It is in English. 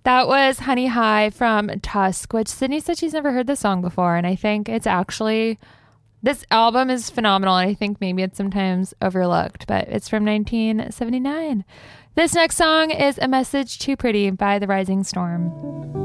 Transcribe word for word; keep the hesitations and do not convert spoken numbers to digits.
That was Honey High from Tusk, which Sydney said she's never heard this song before. And I think it's actually, this album is phenomenal. And I think maybe it's sometimes overlooked, but it's from nineteen seventy-nine. This next song is A Message Too Pretty by The Rising Storm.